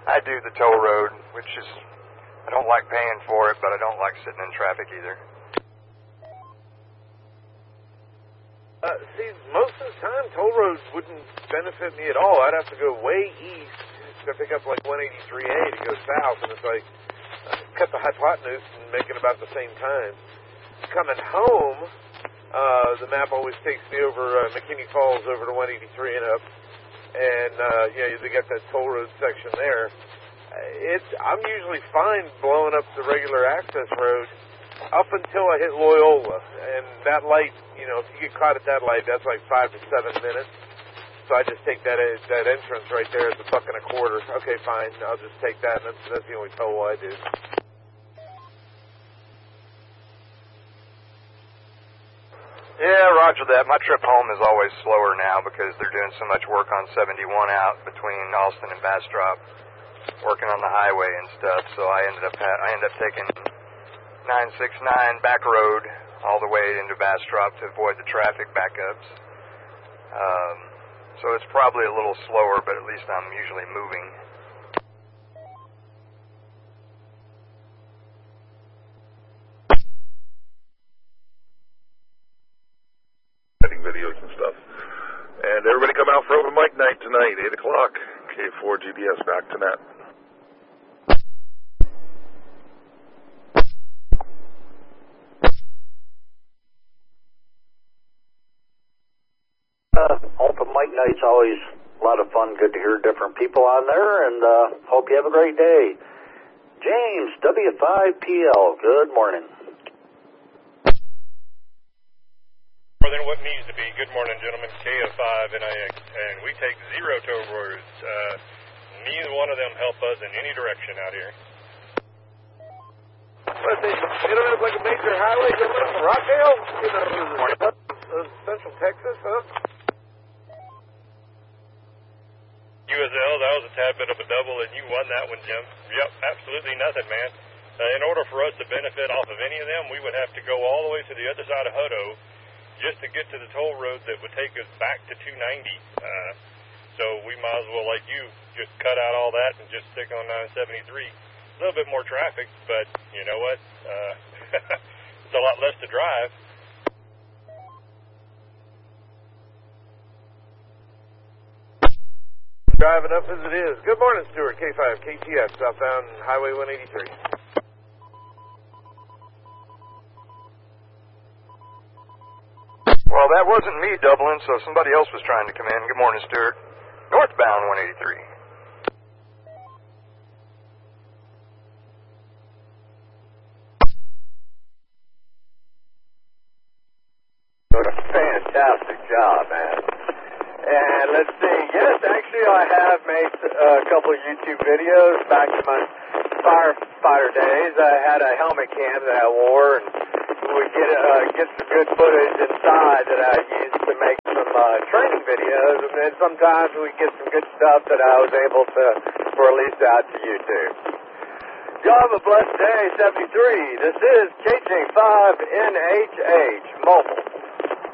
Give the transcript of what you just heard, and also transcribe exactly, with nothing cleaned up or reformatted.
I do the toll road, which is, I don't like paying for it, but I don't like sitting in traffic either. Uh, see, most of the time, toll roads wouldn't benefit me at all. I'd have to go way east to pick up like one eighty-three A to go south, and it's like, uh, cut the hypotenuse and make it about the same time. Coming home, uh, the map always takes me over uh, McKinney Falls over to one eighty-three and up, and, uh, yeah, they got that toll road section there. It's, I'm usually fine blowing up the regular access road up until I hit Loyola, and that light, you know, if you get caught at that light, that's like five to seven minutes. So I just take that that entrance right there at the buck and a quarter. Okay, fine, I'll just take that. That's that's the only toll I do. Yeah, roger that. My trip home is always slower now because they're doing so much work on seventy-one out between Austin and Bastrop, working on the highway and stuff. So I ended up ha- I ended up taking nine sixty-nine back road all the way into Bastrop to avoid the traffic backups. Um, so it's probably a little slower, but at least I'm usually moving. Videos and stuff. And everybody come out for open mic night tonight, eight o'clock. K four G D S back to net. Uh, open mic night's always a lot of fun. Good to hear different people on there, and uh, hope you have a great day. James, W five P L, good morning. More than what needs to be. Good morning, gentlemen. K F five N I X, and we take zero toll roads. Uh, neither one of them help us in any direction out here. But they, you know, it's like a major highway coming up from Rockdale, you know, uh, Central Texas, huh? U S L, that was a tad bit of a double, and you won that one, Jim. Yep, absolutely nothing, man. Uh, in order for us to benefit off of any of them, we would have to go all the way to the other side of Hutto just to get to the toll road that would take us back to two ninety. Uh, so we might as well, like you, just cut out all that and just stick on nine seventy-three. A little bit more traffic, but you know what? Uh, it's a lot less to drive. Drive enough as it is. Good morning, Stuart. K five K T S, southbound Highway one eighty-three. Well, that wasn't me doubling, so somebody else was trying to come in. Good morning, Stuart. Northbound one eighty-three. Fantastic job, man. And let's see. Yes, actually, I have made a couple of YouTube videos back in my firefighter days. I had a helmet cam that I wore, and we get uh, get some good footage inside that I used to make some uh, training videos, and then sometimes we get some good stuff that I was able to release out to YouTube. Y'all have a blessed day, seventy-three. This is K J five N H H Mobile.